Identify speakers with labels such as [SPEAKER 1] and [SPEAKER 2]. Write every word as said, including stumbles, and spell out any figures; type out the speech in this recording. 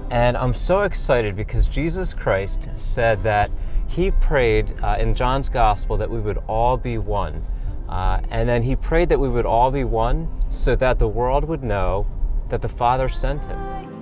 [SPEAKER 1] And I'm so excited because Jesus Christ said that he prayed uh, in John's Gospel that we would all be one. Uh, and then he prayed that we would all be one so that the world would know that the Father sent him.